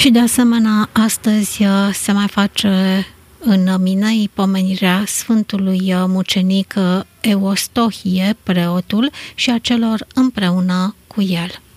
Și de asemenea, astăzi se mai face în Minei pomenirea Sfântului Mucenic Eustohie, preotul, și a celor împreună cu el.